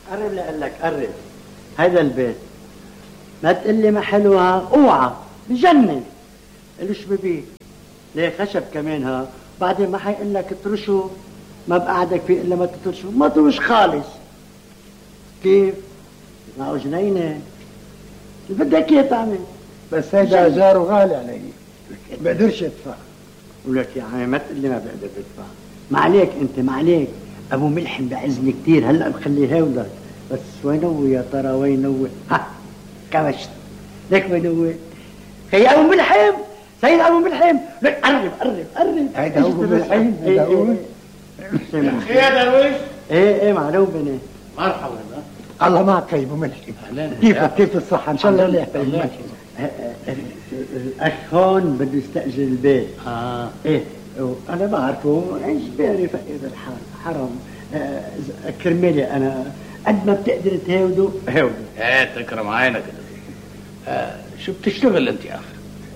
قرب لأقول لك قرب. هذا البيت ما تقول لي ما حلوها، اوعى بجنن. قلوش ببيت ليه خشب كمان ها، بعدين ما حيقول لك اترشه، ما بقعدك فيه الا ما تترشه، ما تروش خالص. كيف؟ معه جنينه اللي بدك اياه تعمل. بس هيدا اجاره غالي علي، بقدرش ادفع. ولك يا عمي ما تقول لي ما بقدر بدفع. ما عليك انت، ما عليك. ابو ملحم بعزني كثير، هلا مخليه هولك. بس وين هو يا ترى؟ وين هو؟ ها كبشت ليك. وين هو؟ خي ابو ملحم، سيد ابو ملحم. لك قرب قرب قرب. هيدا ابو ملحم، هيدا هو. يا درويش. ايه معلوم بني. مرحبا. الله معك يا ابو ملحم. كيفك؟ كيف الصحه؟ ان شاء الله مليح يا ابو ملحم. الاخ هون بده يستاجر البيت. ايه انا بعرفه اجباري فقير الحرم. كرمالي انا قد ما بتقدر تهودوا هودوا. ايه تكرم عينك. شو بتشتغل انت يا اخي؟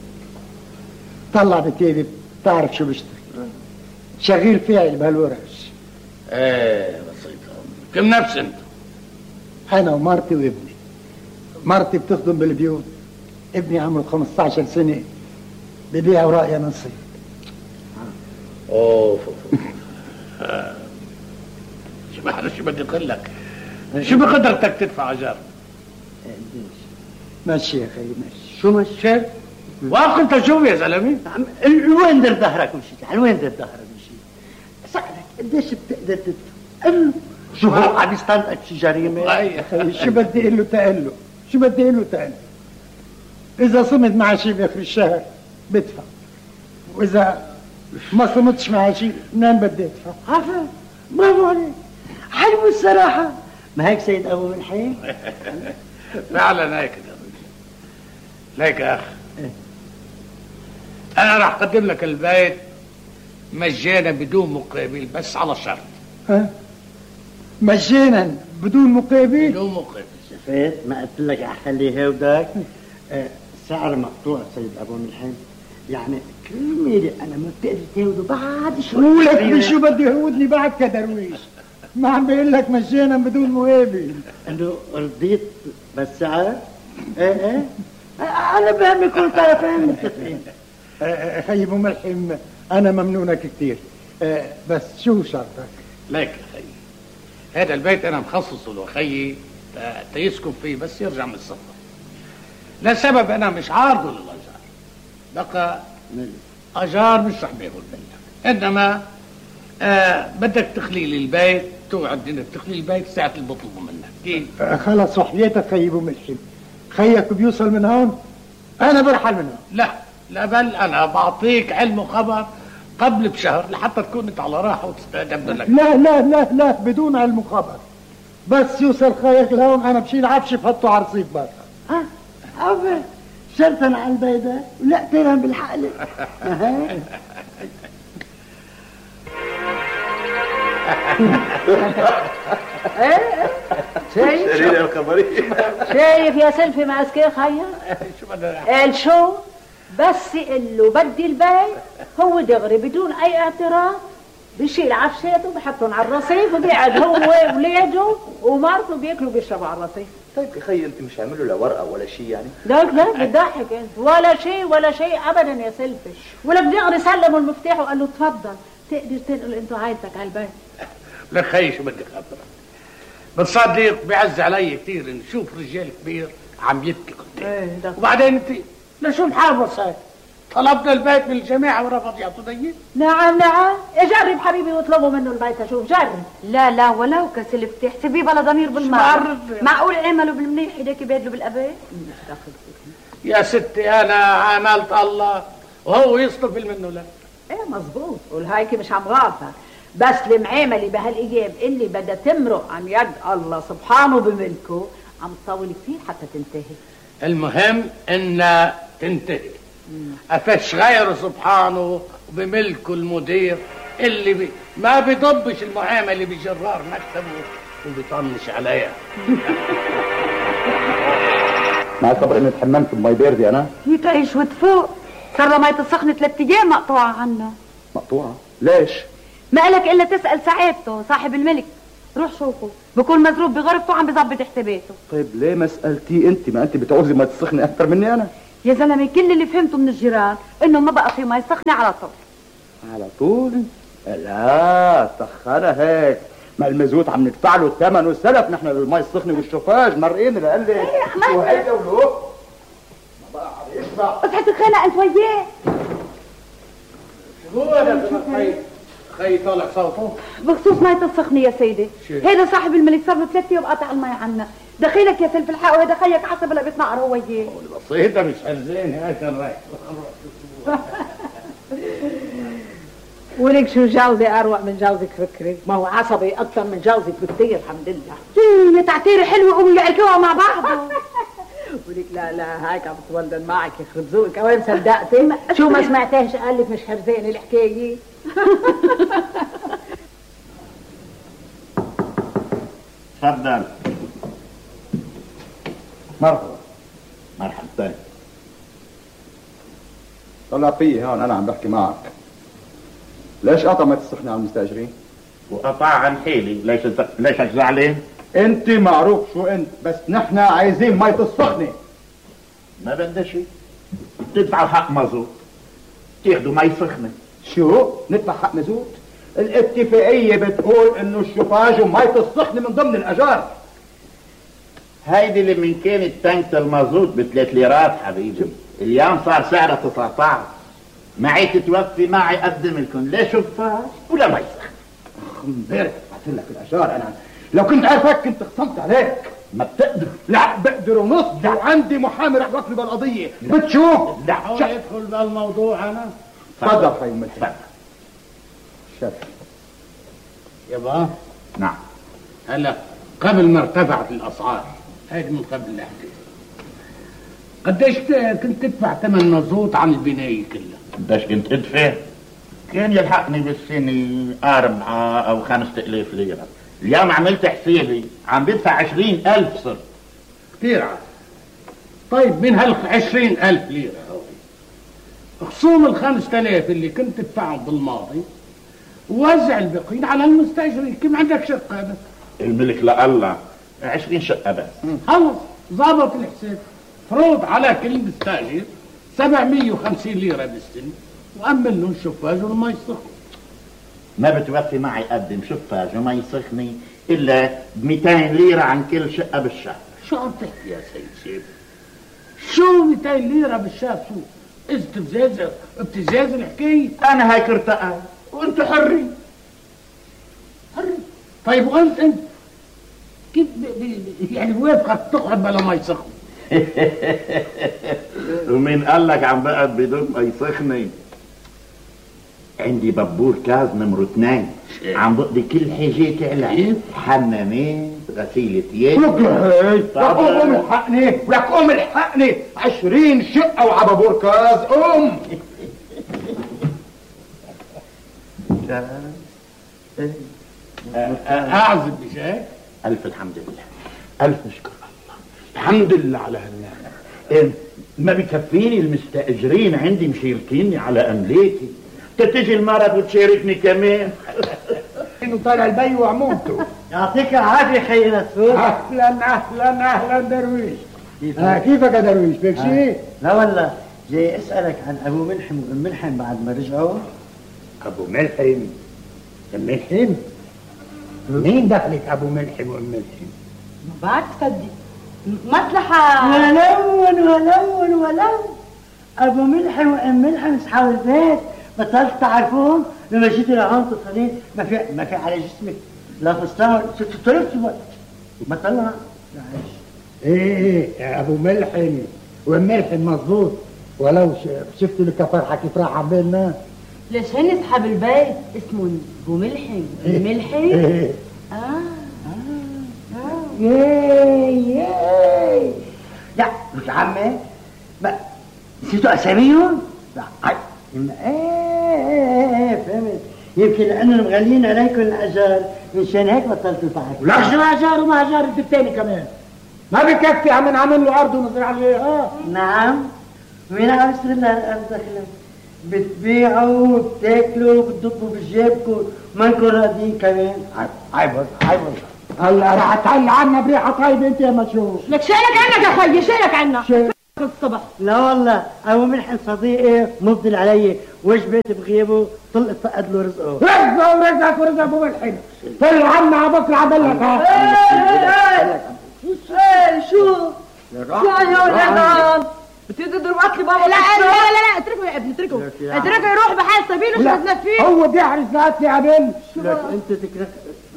طلع بتيبي بتعرف شو بشتغل. شغيل فيها بهالورش. ايه بسيطة. كم نفس انت؟ انا ومرتي وابني. مرتي بتخدم بالبيوت، ابني عمره 15 سنة ببيع اوراق ينصيب. اوف شو بدي اقول لك؟ شو بقدرتك تدفع اجار؟ ماشي يا اخي ماشي. شو ماشي؟ واقف انت شوف يا زلمه. وين در ظهرك ومشي؟ وين در ظهرك ومشي؟ سألك قديش بتقدر تدفع؟ قل له شو هو عم يستنقك شي جريمه؟ شو بدي اقول له تقل له؟ شو بدي اقول له تقل؟ اذا صمت مع شي باخر الشهر بدفع، واذا ما صمتش مع شي منين بدي ادفع؟ عارفه؟ برافو عليك، حلو الصراحه. ما هيك سيد ابو ملحم؟ فعلا هيك ليك يا اخ. انا راح اقدم لك البيت مجانا بدون مقابل، بس على شرط. ها؟ مجانا بدون مقابل؟ بدون مقابل. شفت؟ ما قلت لك اخلي هودك. سعر مقطوع سيد ابو ملحم، يعني كرمالي انا ما بتقدر تهوده بعد شوي. ولك شو بدي يهودني بعد كدرويش؟ ما عم بقول لك مجانا بدون مقابل. انه رضيت بالسعر؟ ايه انا بهمك كل طرفين متفقين. خي ابو ملحم انا ممنونك كثير. بس شو شرطك؟ ليك يا خيي، هذا البيت انا مخصصه لخيي تيسكن فيه بس يرجع من السفر. لسبب انا مش عارضه للاجار، بقى اجار مش رح بياخذ منك، انما بدك تخلي لي البيت، توعد انك تخلي البيت ساعه اللي بطلبه منك. كيف؟ خلص وحياتك خي ابو ملحم، خيك بيوصل من هون انا برحل من هون. لا بل انا بعطيك علم وخبر قبل بشهر لحتى تكون انت على راحه وتستقدم لك. لا بدون علم وخبر، بس يوصل خيك لهون انا بشيل عفشي بحطه على رصيف برا. عفوا شرطا على البيضة ولا تيران بالحقلة. شايف يا سلفي ماسكه خيا؟ شو بس اللي بدي البيت هو دغري بدون اي اعتراض بشيل عفشاته بحطهم على الرصيف وبيقعد هو ووليده ومرته بياكلوا بيشربوا على الرصيف. طيب يا خي انت مش عامل له لا ورقه ولا شيء يعني؟ لا بتضحك انت. ولا شيء ابدا يا سلفي. ولك دغري سلموا المفتاح وقال له تفضل تقدر تنقل انتوا عائلتك على البيت. لك خي شو بدي خاطرك، بتصدق بيعز علي كثير ان اشوف رجال كبير عم يبكي قدامي. وبعدين انت لشو محافظ هاي؟ طلبنا البيت من الجماعه ورفض يعطوا دين. نعم جرب حبيبي واطلبوا منه البيت اشوف. جرب. لا ولو كسلفتي احسبيه بلا ضمير بالمره. معقول عملوا بالمنيح ايديك يبادلوا بالابد؟ يا ستي انا عاملت الله وهو يصطف منه. لا ايه مزبوط، والهيك مش عم غافر، بس المعامله بهالايام اللي بدها تمرق عن يد الله سبحانه بملكه عم تطول كثير حتى تنتهي. المهم انها تنتهي. افش غيره سبحانه وبملكه المدير اللي ما بيضبش المعامله بجرار مكتبه وبيطنش عليها. مع الصبر اني تحممت بمي باردة انا. يتعيش وتفوق، صار مية السخنة 3 أيام مقطوعة عنه. مقطوعة؟ ليش؟ ما قالك الا تسأل سعادته صاحب الملك. روح شوفه بكون مزروب بغرفته عم بظبط حساباته. طيب ليه ما سالتيه انت؟ ما انت بتعوزي ما تسخني اكثر مني انا. يا زلمه كل اللي فهمته من الجيران انه ما بقى في مي سخنه على طول. على طول؟ لا سخنها هيك، ما المزود عم ندفع له الثمن والسلف نحن للمي السخنه والشوفاج مرقين لقلك وهيك ولو ما بقى على يشبع. بس حتتخانق انت وياه. شو هذا خي طالع صوته؟ بخصوص مية السخنة يا سيدي، هيدا صاحب الملك صار له 3 ايام قاطع المي عنا، دخيلك يا سلف الحق وهيدا خيك حسب اللي بيتنقر هو وياه. البسيطة مش حرزين هاي كان رايح. ولك شو جوزي اروق من جوزك فكري، ما هو عصبي اكثر من جوزك بكثير الحمد لله. يا تعتيري حلوه قوموا يعركوها مع بعض. ولك لا هيك عم تولدن معك يخرب ذوقك، وين صدقتي؟ شو ما سمعتيش قال لك مش حرزين الحكايه؟ تفضل. مرحبا. مرحبتين. طلع فيي هون انا عم بحكي معك. ليش قطع مية السخنة على المستاجرين؟ وقطع عن حيلي، ليشك زعلان؟ انت معروف شو انت، بس نحن عايزين مية السخنة. ما بدها شيء. تدفعوا حق مازوت، تاخذوا مي سخنة. شو؟ ندفع حق مزود؟ الاتفاقية بتقول انه الشوفاج ومية السخنة من ضمن الاجار. هيدي اللي من كانت تنكة المازوت ب3 ليرات حبيبي، اليوم صار سعرها 19. معي تتوفي معي اقدم لكم لا شوفاج ولا مي سخنة. امبارح بعت لك الاجار انا، لو كنت عارفك كنت خصمت عليك. ما بتقدر. لا بقدر ونص، وعندي محامي رح يوقف بالقضية. بتشوف؟ لا حاول يدخل بالموضوع انا. تفضل خي الملحم. تفضل. شاف يابا نعم. هلا قبل ما ارتفعت الاسعار، هيك من قبل نحكي، قديش كنت تدفع ثمن مازوت عن البناية كلها؟ قديش كنت ادفع؟ كان يلحقني بالسنة 4 أو 5000 ليرة. اليوم عملت حسابي عم بدفع 20,000 صرت. كثير عاد. طيب من هال 20,000 ليرة هوي خصوم 5,000 اللي كنت تدفعهم بالماضي ووزع الباقيين على المستاجرين. كم عندك شقة بس؟ الملك لله 20 شقة بس. خلص ظابط الحساب، فروض على كل مستاجر 750 ليرة بالسنة، وأمن له الشفاج والمي السخنة. ما بتوفي معي قدم شفاج ومي سخنة إلا ب200 ليرة عن كل شقة بالشهر. شو عم تحكي يا سيد شيب؟ شو 200 ليرة بالشهر؟ شو؟ إذا بتزاز الحكاية؟ أنا هيك ارتقى وأنتوا حرين. حرين. طيب وأنت كيف يعني بوافقك تقعد بلا مي سخنة؟ ومين قال لك عم بقعد بدون مي سخنة؟ عندي بابور كاز نمرو 2 عم بقضي كل حاجاتي عليه، حمامات، غسيلة يد. لك قوم الحقني، ولك قوم الحقني. 20 شقة وعبابور كاز. قوم. أعزب بشاي. ألف الحمد لله، ألف نشكر الله، الحمد لله على هالنعمة. ما بكفيني المستأجرين عندي مشيركيني على أملاكي، تتجي المرض وتشاركني كمان. انه طالع البي وعمومته. يعطيك العافية خي نسور. اهلا اهلا اهلا درويش. كيفك يا درويش؟ بك شيء؟ لا والله جاي اسألك عن ابو ملحم وام ملحم بعد ما رجعوا. ابو ملحم؟ ام ملحم؟ مين دخلك ابو ملحم وام ملحم؟ بعد تصدق مصلحة. ولو ابو ملحم وام ملحم اصحاب البيت، بطلت تعرفون؟ لما جيت لهون تصلين ما في على جسمك لا فستان تركت بطلنا. ايه يا ابو ملحم وام ملحم مظبوط، ولو شفتوا الكفر حكي راح عم بيننا. ليش هن اصحاب البيت اسمهم ابو ملحم الملحم؟ ياي لا مش عمي نسيتوا اساميهم؟ لا فهمت، يمكن لانهم مغلين عليكم الاجار مشان هيك بطلتوا تعرفوا. لا شو اجار وما اجار انت الثاني كمان ما بكفي عم نعمل له عرض ونصير عليه. نعم، مين عم يشتري لها الارض دخلها؟ بتبيعوا وبتاكلوا وبتضبوا بجيبكم ما نكون راضيين كمان. عيب هلا راح تحل عنا بريحه طيبه انت يا مشوش. لك شيلك عنك يا خيي، شيلك عنا الصبح. لا والله او ملحن صديقي مفضل علي وجبت بغيبه طلقت فقد له رزقه. رزقه ورزقك ورزق ابو ملحن. طلع عنا على بكره عبلك. ايه شو يا ولد بتقدر تضرب اكل بابا؟ لا اتركه يا ابني، اتركه يروح بحال سبيل وش بدنا فيه. هو بيحرس ذاتي يا عبل. لك انت تكره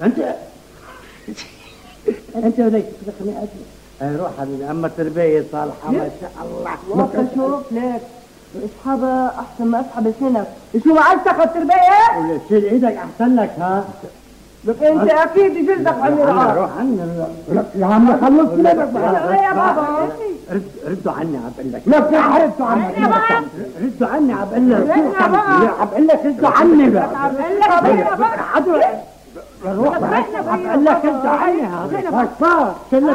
انت بدك تكرهني اجل. روح حبيبي، اما التربيه صالحه ما شاء الله. وقت شوف لك اصحابها احسن ما اصحاب سنك. شو معلتك والتربيه؟ شيل ايدك احسن لك. ها لك انت اكيد جلدك عني رقاق. روح عني يا عم خلص كلامك يا بابا ردوا عني عم بقول لك. لك يا ردوا عنك. ردوا عني عم بقول لك. عم بقول لك ردوا عني بقى. عم بقول لك يا بابا روح عم بقول لك ردوا عني. هاك صار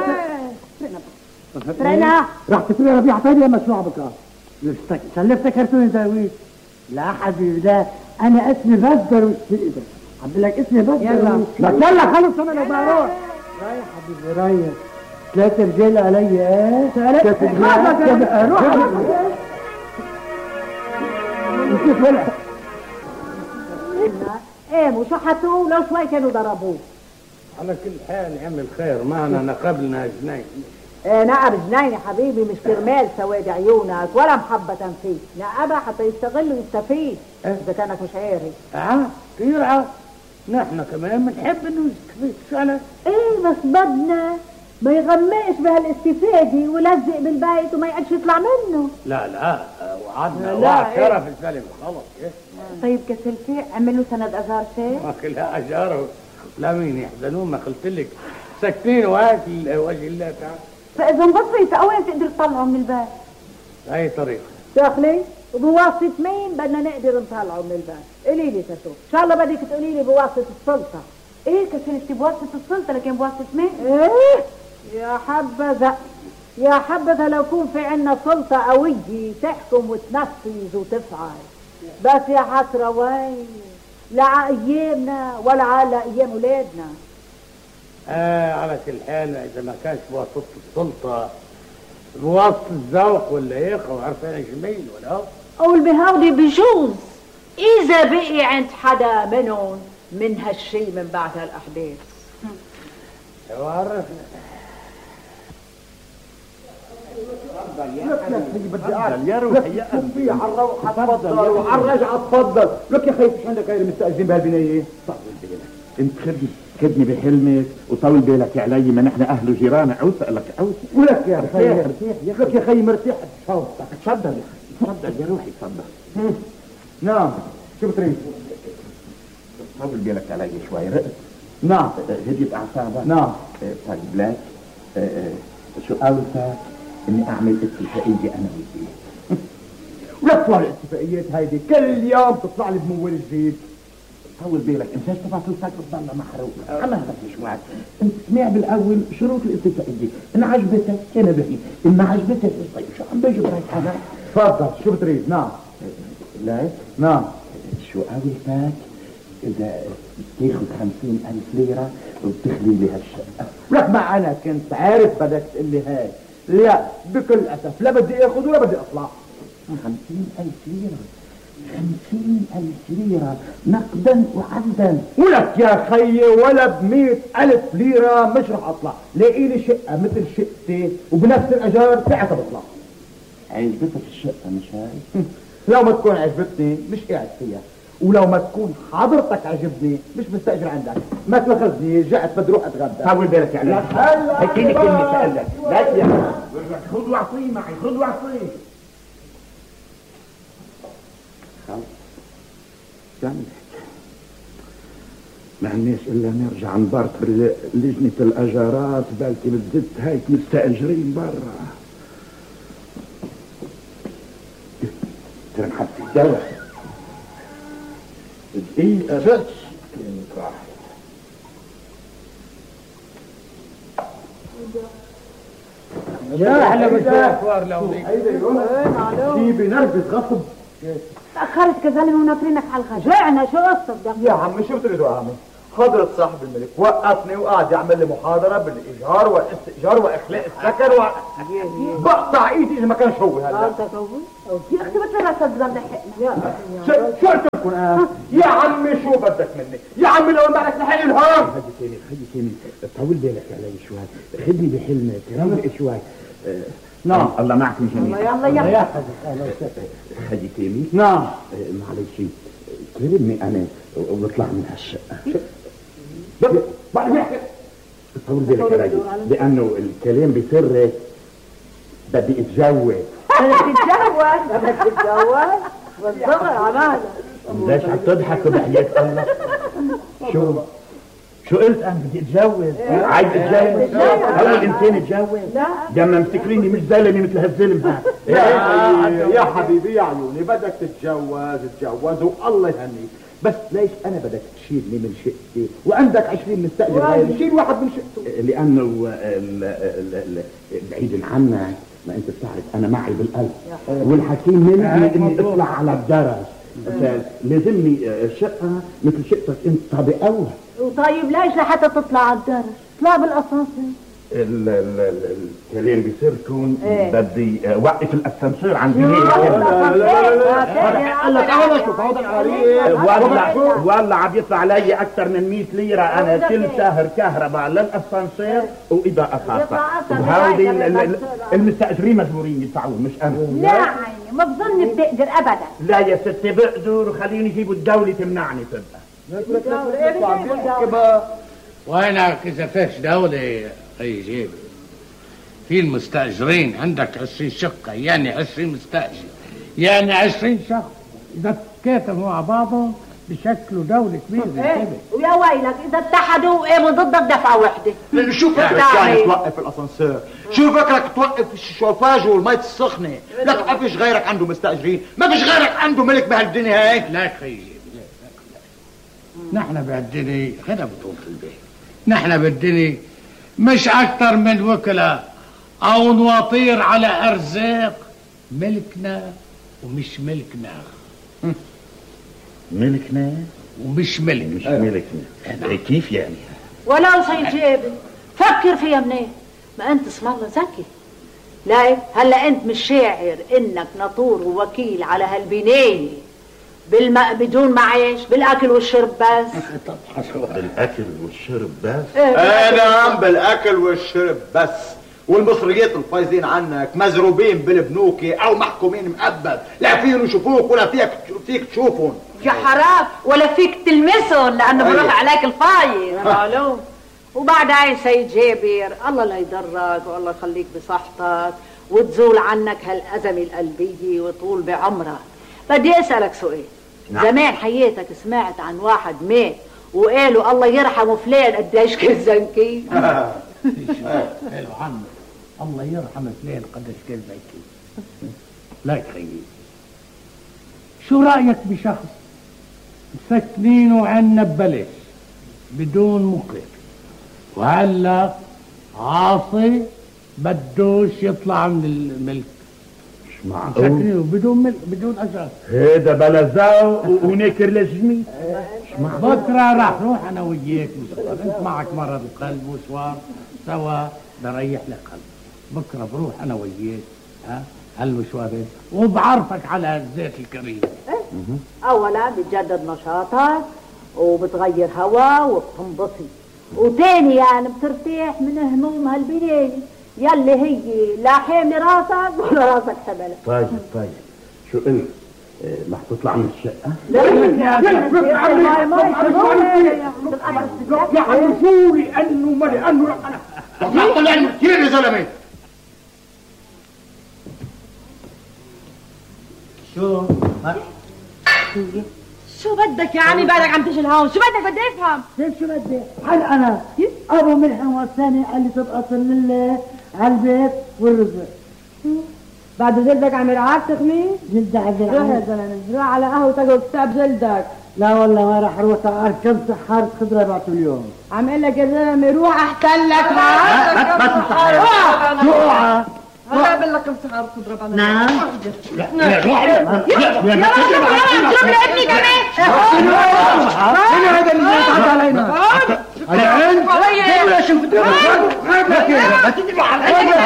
فرينا راح تفرق ربيع طيب يا مشروع بكره. شو افتكرتوني زاويس؟ لا حبيبي لا، انا اسمي بدر والشيء ده. عم بقول لك اسمي بدر. يلا خلص انا لو بروح. رايح حبيبي رايح. 3 رجال علي. ايه 3 رجال. روح نشوف هلا. ايه وشحتوه لو شوي كانوا ضربوه. على كل حال يا عم الخير معنا نقبلنا جنين. ايه نعم جنين يا حبيبي، مش كرمال سواد عيونك ولا محبة فيك، نعبها حتى يستغل ويستفيد. اذا كانك مش عارف. كثير نحن كمان بنحب انه يستفيد. شو على ايه بس بدنا ما يغمقش بهالاستفادة ويلزق بالبيت وما يقعدش يطلع منه. لا وعدنا لا، وعد إيه. شرف السلم خلص. ايه طيب كسلفي اعمل له سند ازار شيء. ما كلها اجاره لا مين يحزنون. ما قلت لك ساكتين واكل وجه الله تعالى. فاذا انبسط وين تقدر تطلعه من البيت؟ باي طريقه داخلي وبواسطة مين بدنا نقدر نطلعه من البيت؟ قولي لي تشوف ان شاء الله بدك تقولي لي بواسطة السلطة. ايه كسلفتي بواسطة السلطة لكن بواسطة مين؟ ايه يا حبذا لو يكون في عنا سلطة قوية تحكم وتنفذ وتفعل. بس يا حسرة وين لا ايامنا ولا على ايام ولادنا. على كل حال اذا ما كانش بواسطه السلطه بواسطه الذوق ولا هيك وعرفان جميل ولا قول بهودي بجوز اذا بقي عند حدا منهم من هالشي من بعد هالاحداث. عرفنا بدي اعرف يا روحي يا قلبي على الروحه تفضل وعلى الرجعه تفضل. لك يا خي مش عندك غير مستأذين بهالبنايه؟ طول بالك انت خدني بحلمك وطول بالك علي، ما نحن اهل وجيران. عوس لك عوس. ولك يا خي لك يا خي مرتاح بصوتك. تفضل يا روحي تفضل. نعم شو بتريد؟ طول بالك علي شوي. رقت. نعم هديت اعصابك. نعم طيب لك شو قولتك اني اعمل اتفاقيه انا وياك. ولا تطلع لي اتفاقيات هيدي كل يوم تطلع لي بمول جديد. طول بالك انت تبع فلوسك بتضلها محروقه. عملها شوي. انت سمع بالاول شروط الاتفاقيه، ان عجبتك انا بحكي، ان ما عجبتك طيب شو عم بجبرك انا؟ تفضل شو بتريد؟ نعم لا نعم شو قولتك اذا بتاخذ 50,000 ليره وبتخلي لي هالشقه. لك ما انا كنت عارف بدك تقول لي هيك. لا بكل اسف لا بدي اخذ ولا بدي اطلع. 50,000 ليره 50,000 ليره نقدا وعقدا. ولك يا خيي ولا ب100,000 ليره مش رح اطلع. لاقي لي شقه مثل شقتي وبنفس الاجار ساعتها بطلع. عجبتك الشقه مش هاي؟ لو ما تكون عجبتني مش قاعد فيها، ولو ما تكون حضرتك عجبني مش مستأجر عندك. ما تاخذني رجعت بدي اروح اتغدى. طول بالك يا علاء. هيكيني كلمه سألك. لا يا خذ واعطيه معي. خذ واعطيه. خلص كملت. ما عندناش الا نرجع نبارك بلجنة الاجارات. بالتي بالزت هيك مستأجرين برا. تنحط في الدواء دقيقة بس كلمة واحد. يا احلى مشوار لو في بنرفز غصب. تأخرت كزلمة وناطرينك على الغدا. جعنا شو قصتك؟ يا عمي شو بتريدوا اعمل؟ حضرة صاحب الملك وقفني وقعد يعمل لي محاضرة بالإيجار والاستئجار وإخلاء السكن بقطع إيدي إذا ما كانش هو هلا. يا اختي بتطلع صدرنا لحقنا. شو قلت لكم أنا؟ يا عمي شو بدك مني؟ يا عمي لو ما لك لحق الهون. خدي تاني طول بالك علي شوي، خدني بحلمك روق شوي. نعم الله معك مشان يلا يا خدي تاني. نعم معلش كلمني أنا وبطلع من هالشقة. طول بالك علي لأنه الكلام بسر بدي اتجوز. بدك تتجوز والصغر عمالة. ليش عم تضحك بحياة الله؟ شو قلت انا بدي اتجوز؟ عايز اتجوز؟ اول انسان اتجوز؟ لما مسكريني مش زلمه مثل هالزلم هذا. يا حبيبي يا عيوني بدك تتجوز اتجوز والله يهنيك، بس ليش انا بدك تشيلني من شقتي وعندك 20 مستاجر غيري؟ شيل واحد من شقته. لانه بعيد عنك ما انت بتعرف انا معي بالقلب والحكيم مني اني اطلع على الدرج، لازمني شقه مثل شقتك انت طابق اول. وطيب ليش لحتى تطلع على الدرج؟ اطلع بالاسانسير. الكلام بسركم بدي وقف الاسانسير عندي. والله عم يطلع علي اكثر من 100 ليره انا كل شهر كهرباء للاسانسير واضاءه خاصه، وهودي المستاجرين مجبورين يدفعون مش انا. لا عيني ما بظن بتقدر ابدا. لا يا ستي بقدر وخليني يجيبوا الدوله تمنعني تبقى. وينك اذا فيش دولة جيب في المستأجرين عندك 20 شقة يعني 20 مستأجر يعني 20 شخص اذا تكاتفوا مع بعضهم بشكلوا دولة كبيرة. ويا ويلك اذا اتحدوا وقاموا ضدك دفعة وحدة. شو فكرك يعني توقف الاسانسير؟ شو فكرك توقف الشوفاج والمية السخنة؟ لك ما فيش غيرك عنده مستأجرين، ما فيش غيرك عنده ملك بهالدنيا هيك. لا خيي نحن بهالدنيا خلينا بطول في البيت، نحن بالدنيا مش اكتر من وكلاء او نواطير على ارزاق ملكنا ومش ملكنا. ملكنا ومش ملك مش ملكنا. كيف يعني؟ ولو سيجيبي فكر فيها منين؟ ما انت اسم الله ذكي. لا هلا انت مش شاعر انك ناطور ووكيل على هالبنايه بدون معيش بالاكل والشرب بس. بالاكل والشرب بس؟ نعم بالاكل والشرب بس. والمصريات الفايزين عنك مزروبين بالبنوك او محكومين مؤبد، لا فيهم يشوفوك ولا فيك تشوفهم. يا حرام ولا فيك تلمسهم لانه بروح عليك الفايز. معلوم. وبعدين سيد جابر الله لا يضرك والله يخليك بصحتك وتزول عنك هالازمه القلبيه وطول بعمرك. بدي اسالك سؤال. نعم. زمان حياتك سمعت عن واحد مات وقالوا الله يرحمه فلان قديش كان زنكي؟ قالوا عنه الله يرحم فلان قديش كان زنكي. لا يا خيي شو رايك بشخص مسكنينه عنا ببلاش بدون مقابل وهلا عاصي بدوش يطلع من الملك؟ مش معقول بدون اجر. هذا بلزاو ونكر لجمي. بكره راح روح انا وياك مشوار، انت معك مرض القلب وسوار سوا بريح لك قلب. بكره بروح انا وياك هالمشوار وبعرفك على الذات الكريم. اولا بتجدد نشاطك وبتغير هوا وبتنبسط، وتاني يعني بترتاح من هموم هالبنايه يلي هي لا حامل راسك ولا راسك حملك. طيب شو قلت؟ رح تطلع من الشقة؟ لا يعرفوا لأنه ما لأنه أنا طلع لي كثير يا زلمة. شو بدك يعني بالك عم تجي لهون؟ شو بدي افهم. كيف شو بدي؟ هل انا ابو ملحم والثاني قال لي تبقى صلي على البيت والرزق. بعد جلدك عم يرعاك تخميس؟ جلدك عم روح يا زلمه روح على قهوتك وكتاب جلدك. لا والله ما راح اروح كم سحارة خضرة بعته اليوم. عم اقول لك يا زلمه روح احسن لك. ما تنصح شو اوعى؟ انا اقول لك امتحان تضرب على نعم. لا اضرب لابني كمان. انا هذا اللي يتعدى علينا العين ولا شوف ما تيجي على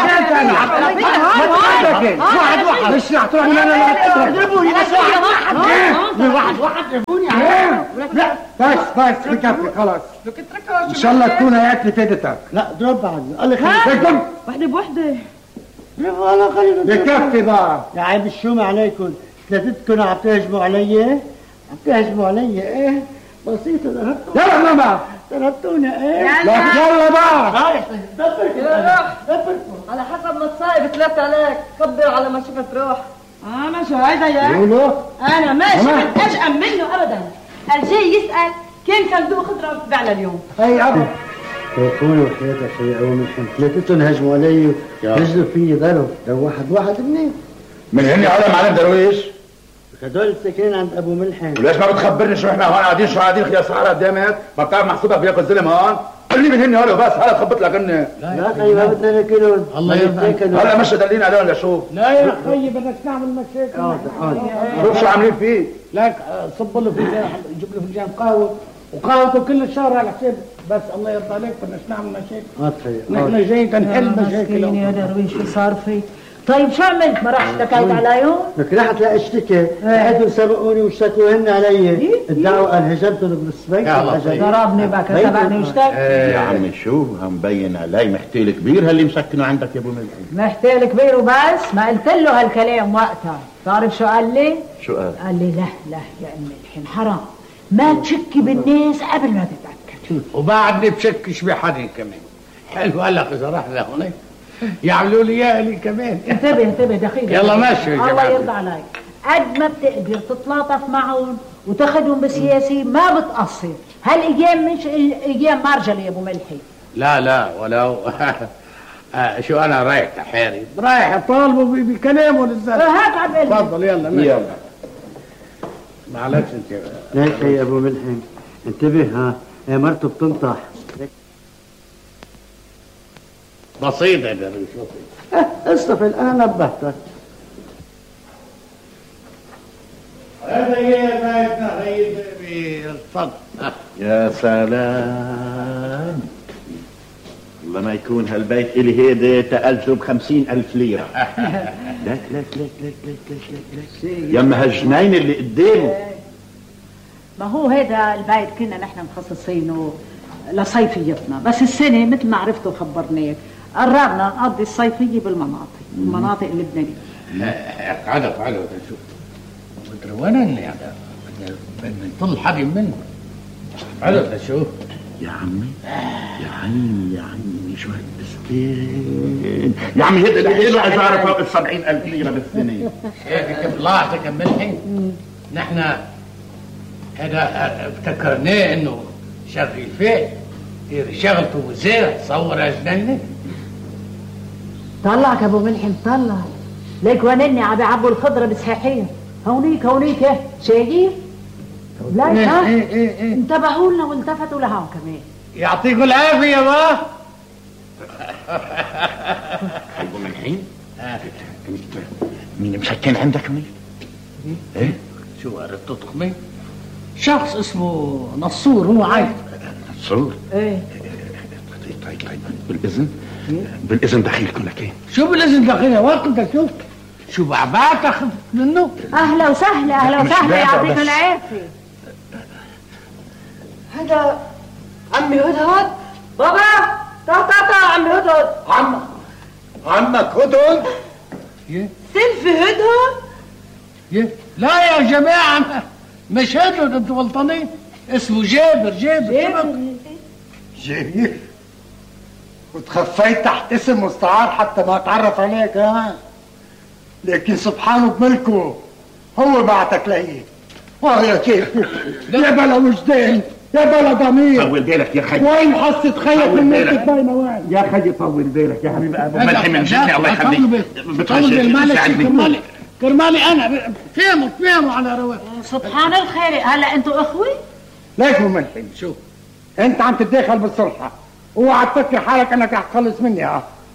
واحد مش هتروح من انا اضربوني بس واحد اضربوني لا بس بكفي خلاص ان شاء الله تكون هياكلي فيدتك. لا اضرب بعد قال لي خليك واحدة بوحدة والله خلينا بكفي بقى يا عيب الشوم عليكم ثلاثتكم عم تهجموا علي ايه بسيطة يلا ماما ضربتوني ايه يلا بقى على حسب ما تصايب تلف عليك كبر على ما شفت روح. انا شايفه يا انا ما شفت اشقم منه ابدا. الجاي يسال كم صندوق خضره بعنا اليوم. اي ابو توقوني وحياتك يا عوام الحين ثلاثتهم هجموا علي نزلوا فيي ضرب لو واحد منين من هني على معلم درويش هدول ساكنين عند ابو ملحم. وليش ما بتخبرني شو احنا هون قاعدين يا صحراء قدامك؟ ما بتعرف محسوبك بياكل زلم هون؟ قل لي من هني هلا بس هلا خبط لك اني لا خيي ما بدنا ناكلهم الله يرضى هلا مش دلينا عليهم لشو؟ لا يا خيي بدك تعمل مشاكل. شوف شو عاملين فيه؟ لك صب له فنجان جيب له فنجان قهوه وقهوته كل الشهر على حساب بس الله يرضى عليك بدناش نعمل مشاكل. نحن جايين تنحل مشاكل. يا درويش شو صار في؟ طيب شو عملت؟ ما راح اشتكيت عليهم؟ لك رحت لا اشتكي قعدوا سبقوني واشتكوا هن علي ادعوا ان هجمتهم بالسبيك ضربني بقى تبعني واشتكى. يا عمي شو مبين علي محتيل كبير هاللي مسكنه عندك يا ابو ملحم. محتاج كبير وبس ما قلت له هالكلام وقتها. تعرف شو قال لي؟ شو قال؟ قال لي لا يا ام الحين حرام ما تشكي بالناس قبل ما تتاكد. وبعدني بشكش بحد كمان. حلو قال لك اذا راح لهونيك يعملوا لي اياها لي كمان. انتبه دقيقه. يلا ماشي يا جماعه. الله يرضى عليك. قد ما بتقدر تتلاطف معهم وتاخذهم بسياسي ما بتقصر. هالايام مش ايام مرجله يا ابو ملحي. لا ولو شو انا رايح تحاري رايح اطالبه بكلامه للزلمه. هات عبالي. تفضل يلا معلش انت ليك يا ابو ملحم انتبه ها هي مرته بتنطح. بسيطة يا درويش بسيطة. اصطف الان نبهتك. هذا هي بيتنا سيدي اتفضل. يا سلام والله ما يكون هالبيت إلي هيدا تأجره ب50,000 ليرة. لك يما هالجنين اللي قدامه. ما هو هذا البيت كنا نحن مخصصينه لصيفيتنا بس السنة مثل ما عرفت وخبرناك قررنا نقضي الصيفية المناطق اللبنانية. قعدوا تشوف بدري وين يعني بدنا نطل حري منه. قعدوا تشوف يا عمي شو هالبستين يا عمي هيدا اللي له اجاره فوق 70,000 ليرة بالسنة. هيك لاحظك يا ملحي نحن هذا افتكرناه انه شغل فيه شغلته وزير تصور اجنني. طلعك ابو ملحم طلع ليك وانني عم بيعبوا الخضره بصحيحين هونيك شايف؟ لا انتبهوا لنا والتفتوا لهون كمان. يعطيكم العافيه با. ابو ملحم مين مسكن عندك مين؟ ايه؟ شو قررت تطخمي؟ شخص اسمه نصور هو عايز. نصور؟ ايه طيب بالاذن دخيلكم لكين. شو بالاذن دخيلة وقت بدك شوف شو بعبعت اخذ منه. اهلا وسهلا يعطيكم العافيه. هذا عمي هدهد. بابا تعال عمي هدهد. عمك هدهد؟ سلفي هدهد؟ لا يا جماعه مش هدهد انتوا غلطانين. اسمه جابر. جابر وتخفيت تحت اسم مستعار حتى ما اتعرف عليك ها. لكن سبحانه بملكه هو بعتك لي. يا كيف يا بلا وجدان يا بلا ضمير. طول بالك يا خي. وين حصة خيك من ملكك باينه وين؟ يا خي طول بالك يا حبيبي ابو ملحم من جدي الله يخليك. طول بالك كرمالي انا فهموا على رواق. سبحان الخير. هلا انتوا اخوي؟ ليك ابو ملحم شو انت عم تتداخل بالصلحه اوعى تفكر حالك انك رح تخلص مني ها.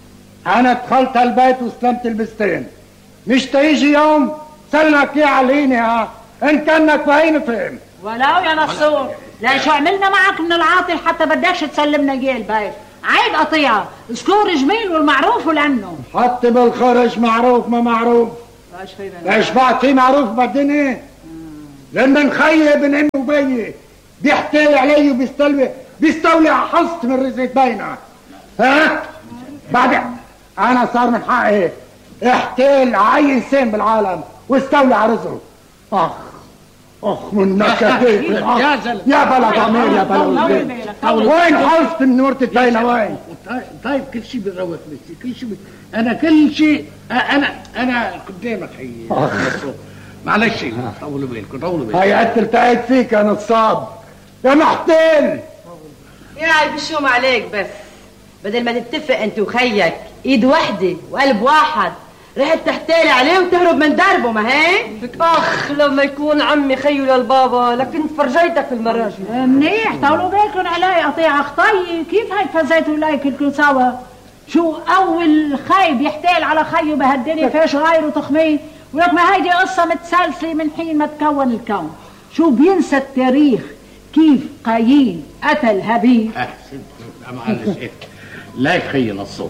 انا دخلت البيت واستلمت البستين، مش تيجي يوم سلك ايه عليني ها ان كانك فاهم فهم. ولو يا نصور، لا شو عملنا معك من العاطل حتى بدكش تسلمنا جيه البيت؟ عيب قطيعة، اذكر جميل والمعروف ولانه حتى بالخرج معروف ما معروف. ايش بعد في معروف بالدنيا؟ لما نخيي ابن امي وبيي بيحتال علي بيستولي على حصت من رزق بينا. ها؟ بعد انا صار من حقي احتال على اي انسان بالعالم واستولي على رزقه. اخ منك يا بلا ضمير يا بلا وين حصت من ورثة بينا وين؟ طيب كل شيء بيروق نفسي، كل شيء انا كل شيء انا قدامك حي. معلش طولوا بالكم طولوا بالكم. هاي التقيت فيك يا نصاب يا محتال. يا عيب الشوم عليك بس، بدل ما تتفق انت وخيك ايد وحده وقلب واحد رحت تحتالي عليه وتهرب من دربه، ما هيك؟ اخ لما يكون عمي خيو للبابا لكن فرجيتك في المراجل. منيح طولوا بالكم علي قطيعة خطي. كيف هيك فزيتوا لي كلكم سوا؟ شو اول خايب يحتال على خيه بهالدنيا فيش غيره تخمين؟ ولك ما هيدي قصة متسلسلة من حين ما تكون الكون. شو بينسى التاريخ كيف قايين قتل هابيل؟ معلش لا يخيل الصوت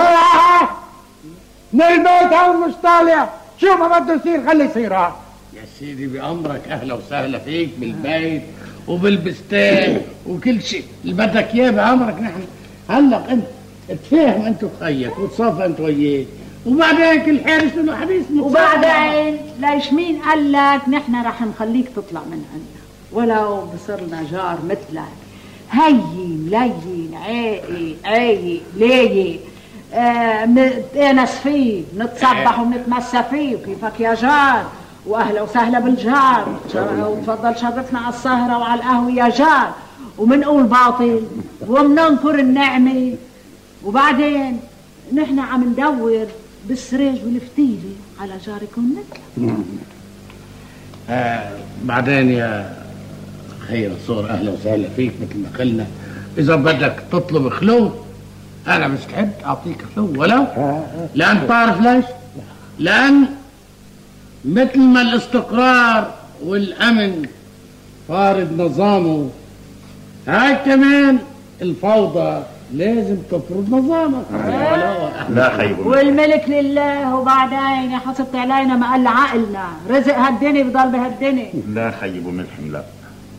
من البيت هون مش طالع، شو ما بده يصير خلي يصير. يا سيدي بأمرك أهلا وسهلا فيك بالبيت وبالبستان وكل شيء اللي بدك إياه بأمرك. نحن هلق أنت تفاهم أنت وخيك وتصافى أنت وياه، وبعدين كل حارس له حديث. وبعدين ليش مين قال لك نحن رح نخليك تطلع من عندنا ولو بصرنا جار مثلك؟ هين لين عاقي ليه نتأنس فيه نتصبح ونتمسى فيه وكيفك يا جار، واهلا وسهلا بالجار، وتفضل شرفنا على السهرة وعلى القهوة يا جار، ومنقول باطل ومننكر النعمة. وبعدين نحن عم ندور بالسريج والفتيلة على جار يكون مثلك. بعدين يا خير الصور اهلا وسهلا فيك مثل ما قلنا. اذا بدك تطلب خلو انا مستعد اعطيك خلو، ولو لان تعرف ليش؟ لان مثل ما الاستقرار والامن فارض نظامه، هاي كمان الفوضى لازم تفرض نظامك. لا خيب والملك لله. وبعدين يا حسبت علينا ما قال عقلنا رزق هالدنيا بضل بهالدنيا. لا خيب وملحم لا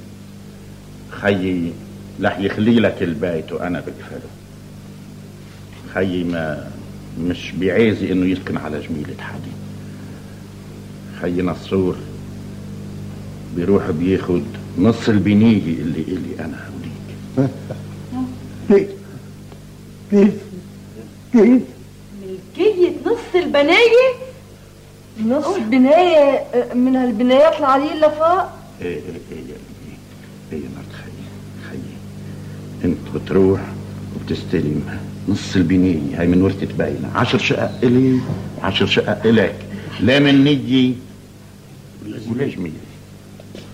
خيي رح يخلي لك البيت وانا بقفله. خيي ما مش بيعيزي انه يسكن على جميلة حدي. خيي نصور بيروح بياخد نص البنية اللي إلي انا وليك. كيف ملكية نص البناية؟ نص بناية من هالبنايات العالية اللي فوق؟ ايه يا مرت خيي انت بتروح وبتستلم نص البنية هاي من ورثة باينة. 10 شقق الي و10 شقق الك، لا من نجي ولا جميل.